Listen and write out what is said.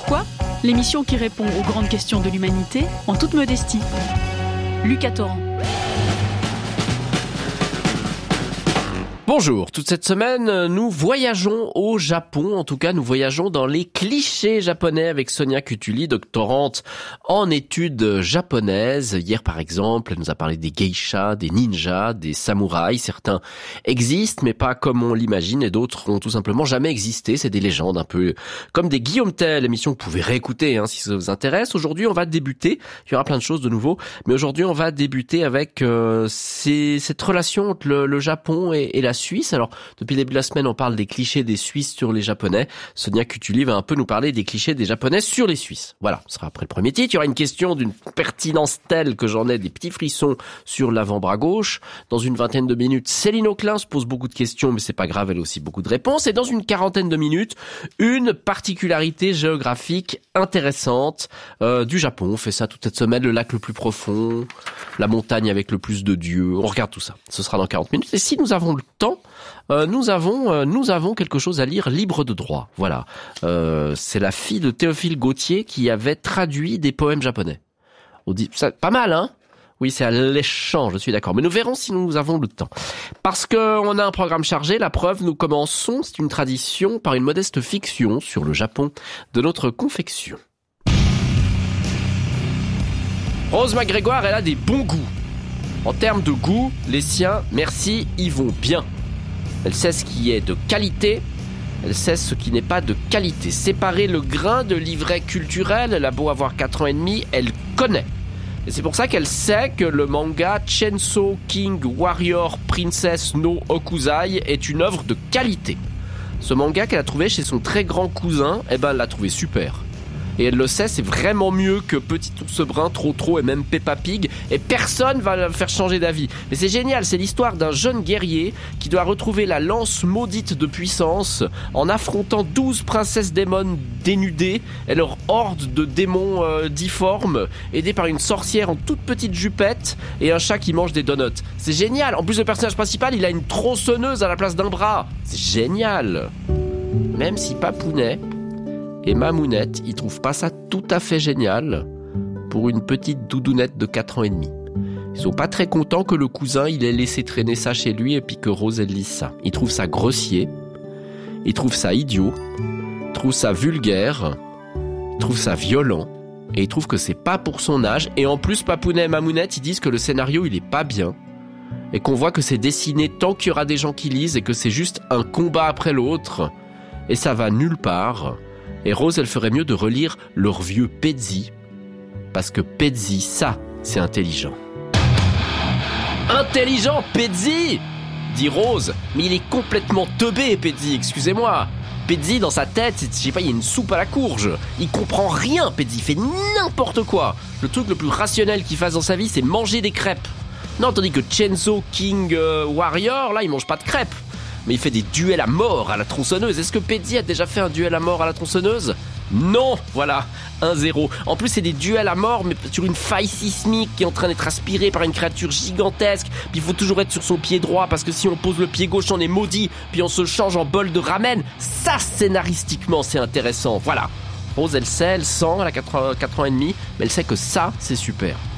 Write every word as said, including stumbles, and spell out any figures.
pourquoi ? L'émission qui répond aux grandes questions de l'humanité en toute modestie. Lucas Torrent. Bonjour, toute cette semaine, nous voyageons au Japon. En tout cas, nous voyageons dans les clichés japonais avec Sonia Cutuli, doctorante en études japonaises. Hier, par exemple, elle nous a parlé des geishas, des ninjas, des samouraïs. Certains existent, mais pas comme on l'imagine, et d'autres ont tout simplement jamais existé. C'est des légendes, un peu comme des Guillaume Tell, émission que vous pouvez réécouter hein, si ça vous intéresse. Aujourd'hui, on va débuter. Il y aura plein de choses de nouveau, mais aujourd'hui, on va débuter avec euh, ces, cette relation entre le, le Japon et, et la Suisse. Alors, depuis le début de la semaine, on parle des clichés des Suisses sur les Japonais. Sonia Cutuli va un peu nous parler des clichés des Japonais sur les Suisses. Voilà, ce sera après le premier titre. Il y aura une question d'une pertinence telle que j'en ai des petits frissons sur l'avant-bras gauche. Dans une vingtaine de minutes, Céline Auclin se pose beaucoup de questions, mais c'est pas grave, elle a aussi beaucoup de réponses. Et dans une quarantaine de minutes, une particularité géographique intéressante euh, du Japon. On fait ça toute cette semaine, le lac le plus profond, la montagne avec le plus de dieux. On regarde tout ça. Ce sera dans quarante minutes. Et si nous avons le temps, Euh, nous avons euh, nous avons quelque chose à lire libre de droit. Voilà. Euh, c'est la fille de Théophile Gautier qui avait traduit des poèmes japonais. On dit ça, pas mal, hein? Oui, c'est alléchant, je suis d'accord. Mais nous verrons si nous avons le temps. Parce que on a un programme chargé, la preuve, nous commençons, c'est une tradition, par une modeste fiction sur le Japon de notre confection. Rose McGrégoire, elle a des bons goûts. En termes de goût, les siens, merci, y vont bien. Elle sait ce qui est de qualité, elle sait ce qui n'est pas de qualité. Séparer le grain de l'ivraie culturel, elle a beau avoir quatre ans et demi, elle connaît. Et c'est pour ça qu'elle sait que le manga Chainsaw King Warrior Princess no Okuzai est une œuvre de qualité. Ce manga qu'elle a trouvé chez son très grand cousin, eh ben elle l'a trouvé super. Et elle le sait, c'est vraiment mieux que Petit Ours Brun, Trop Trop et même Peppa Pig. Et personne va la faire changer d'avis. Mais c'est génial, c'est l'histoire d'un jeune guerrier qui doit retrouver la lance maudite de puissance en affrontant douze princesses démons dénudées et leur horde de démons euh, difformes, aidés par une sorcière en toute petite jupette et un chat qui mange des donuts. C'est génial. En plus, le personnage principal, il a une tronçonneuse à la place d'un bras. C'est génial. Même si Papounet et Mamounette, ils trouvent pas ça tout à fait génial pour une petite doudounette de quatre ans et demi. Ils sont pas très contents que le cousin, il ait laissé traîner ça chez lui et puis que Rose, elle lise ça. Ils trouvent ça grossier, ils trouvent ça idiot, ils trouvent ça vulgaire, ils trouvent ça violent et ils trouvent que c'est pas pour son âge. Et en plus, Papounet et Mamounette, ils disent que le scénario, il est pas bien et qu'on voit que c'est dessiné tant qu'il y aura des gens qui lisent et que c'est juste un combat après l'autre et ça va nulle part. Et Rose, elle ferait mieux de relire leur vieux Pezzi, parce que Pezzi, ça, c'est intelligent. Intelligent, Pezzi ? Dit Rose, mais il est complètement teubé, Pezzi, excusez-moi. Pezzi, dans sa tête, je sais pas, il y a une soupe à la courge. Il comprend rien, Pezzi, il fait n'importe quoi. Le truc le plus rationnel qu'il fasse dans sa vie, c'est manger des crêpes. Non, tandis que Chainsaw King euh, Warrior, là, il mange pas de crêpes. Mais il fait des duels à mort à la tronçonneuse. Est-ce que Pezzi a déjà fait un duel à mort à la tronçonneuse ? Non, voilà, un zéro. En plus, c'est des duels à mort, mais sur une faille sismique qui est en train d'être aspirée par une créature gigantesque. Puis il faut toujours être sur son pied droit, parce que si on pose le pied gauche, on est maudit. Puis on se change en bol de ramen. Ça, scénaristiquement, c'est intéressant. Voilà. Rose, elle sait, elle sent, elle a quatre ans et demi, mais elle sait que ça, c'est super.